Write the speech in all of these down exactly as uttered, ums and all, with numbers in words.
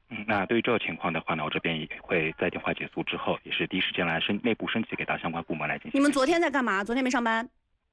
嗯，那对于这个情况的话呢，我这边也会在电话结束之后，也是第一时间来升内部升级给到相关部门来进行。 你们昨天在干嘛？昨天没上班？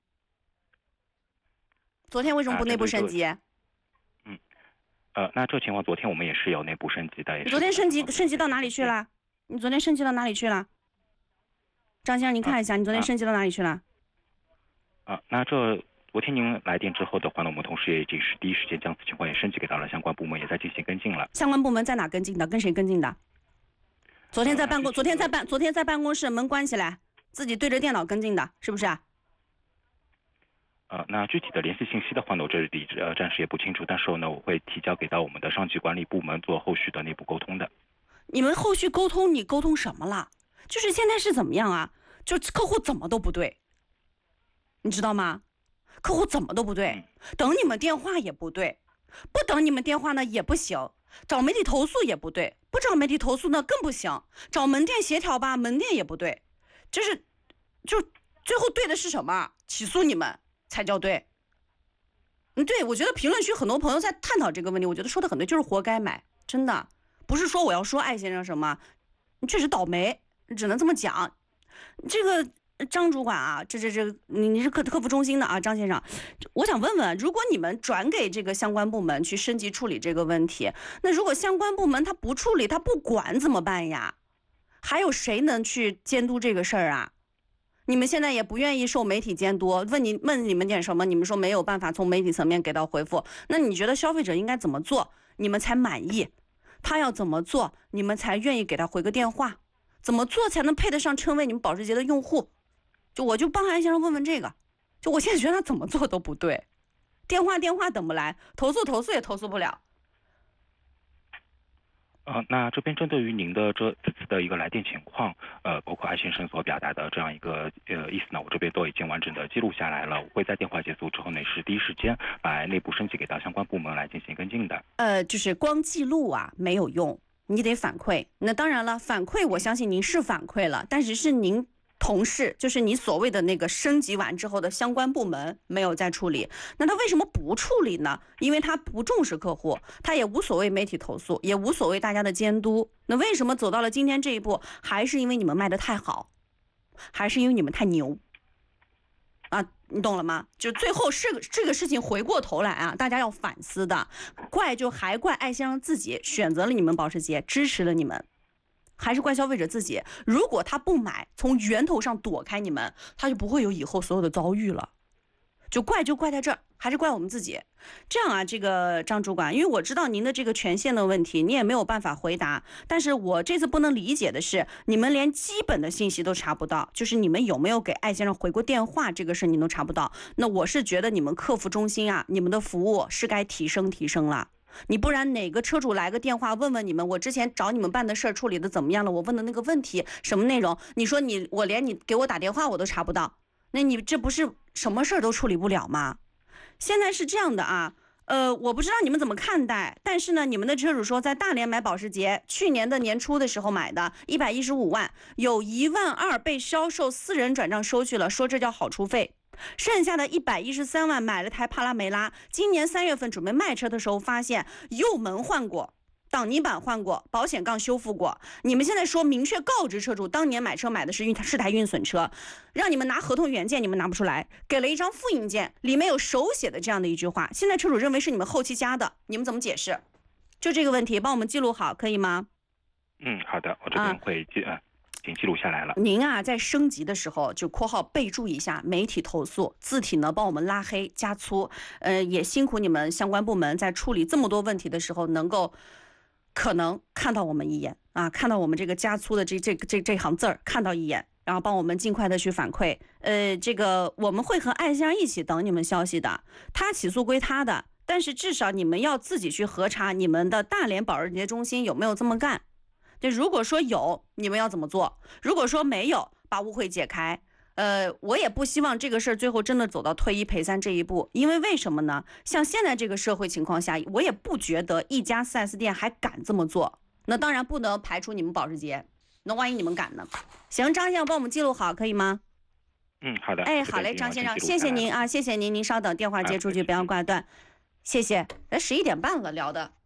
昨天为什么不内部升级？ 啊、嗯，呃，那这情况昨天我们也是有内部升级的。 你昨天升级升级到哪里去了？你昨天升级到哪里去了？张先生，您看一下，啊、你昨天升级到哪里去了？ 啊，那这。昨天您来电之后的话呢，我们同时也已经是第一时间将此情况也升级给到了相关部门，也在进行跟进了。 相关部门在哪跟进的？跟谁跟进的？昨天在办公，昨天在办，昨天在办公室门关起来，自己对着电脑跟进的，是不是啊？ 呃，那具体的联系信息的话呢，我这里呃暂时也不清楚，但是呢，我会提交给到我们的上级管理部门做后续的内部沟通的。 你们后续沟通，你沟通什么了？就是现在是怎么样啊？就客户怎么都不对，你知道吗？客户怎么都不对，等你们电话也不对，不等你们电话呢也不行，找媒体投诉也不对，不找媒体投诉呢更不行，找门店协调吧，门店也不对，就是就最后对的是什么？起诉你们才叫对。嗯，对，我觉得评论区很多朋友在探讨这个问题，我觉得说的很对，就是活该买，真的不是说我要说艾先生什么，你确实倒霉，只能这么讲。这个张主管啊，这这这，你你是客客服中心的啊，张先生，我想问问，如果你们转给这个相关部门去升级处理这个问题，那如果相关部门他不处理，他不管怎么办呀？还有谁能去监督这个事儿啊？你们现在也不愿意受媒体监督，问你问你们点什么，你们说没有办法从媒体层面给到回复，那你觉得消费者应该怎么做，你们才满意？他要怎么做，你们才愿意给他回个电话？怎么做才能配得上称为你们保时捷的用户？就我就帮艾先生问问这个，就我现在觉得他怎么做都不对，电话电话等不来，投诉投诉也投诉不了。 呃，那这边针对于您的这这次的一个来电情况，呃，包括艾先生所表达的这样一个呃意思呢，我这边都已经完整的记录下来了，我会在电话结束之后呢，是第一时间来内部升级给到相关部门来进行跟进的。 呃，就是光记录啊没有用，你得反馈。那当然了，反馈我相信您是反馈了，但是是您同事，就是你所谓的那个升级完之后的相关部门没有再处理，那他为什么不处理呢？因为他不重视客户，他也无所谓媒体投诉，也无所谓大家的监督。那为什么走到了今天这一步？还是因为你们卖得太好，还是因为你们太牛啊？你懂了吗？就最后是这个事情回过头来啊，大家要反思的，怪就还怪艾先生自己选择了你们保时捷，支持了你们。还是怪消费者自己，如果他不买，从源头上躲开你们，他就不会有以后所有的遭遇了。就怪就怪在这儿，还是怪我们自己。这样啊，这个张主管，因为我知道您的这个权限的问题，你也没有办法回答。但是我这次不能理解的是，你们连基本的信息都查不到，就是你们有没有给艾先生回过电话这个事你都查不到。那我是觉得你们客服中心啊，你们的服务是该提升提升了。你不然哪个车主来个电话问问你们，我之前找你们办的事儿处理的怎么样了？我问的那个问题什么内容？你说你我连你给我打电话我都查不到，那你这不是什么事儿都处理不了吗？现在是这样的啊，呃，我不知道你们怎么看待，但是呢，你们的车主说在大连买保时捷，去年的年初的时候买的，一百一十五万，有一万二被销售私人转账收去了，说这叫好处费。剩下的一百一十三万买了台帕拉梅拉，今年三月份准备卖车的时候发现油门换过，挡泥板换过，保险杠修复过。你们现在说明确告知车主，当年买车买的是是台运损车，让你们拿合同原件，你们拿不出来，给了一张复印件，里面有手写的这样的一句话，现在车主认为是你们后期加的，你们怎么解释？就这个问题帮我们记录好可以吗？ 嗯，好的，我这边会记啊。已经记录下来了。 您啊，在升级的时候就括号备注一下媒体投诉，字体呢帮我们拉黑加粗。呃，也辛苦你们相关部门在处理这么多问题的时候，能够可能看到我们一眼啊，看到我们这个加粗的这这这这行字儿，看到一眼，然后帮我们尽快的去反馈。呃，这个我们会和艾先生一起等你们消息的。他起诉归他的，但是至少你们要自己去核查你们的大连保时捷中心有没有这么干。就如果说有，你们要怎么做？如果说没有，把误会解开。呃，我也不希望这个事儿最后真的走到退一赔三这一步，因为为什么呢？像现在这个社会情况下，我也不觉得一家 四 S 店还敢这么做。那当然不能排除你们保时捷，那万一你们敢呢？行，张先生帮我们记录好，可以吗？ 嗯，好的。 哎，好嘞，张先生，谢谢您啊，谢谢您，您稍等，电话接出去，不要挂断，谢谢。哎，十一点半了，聊的。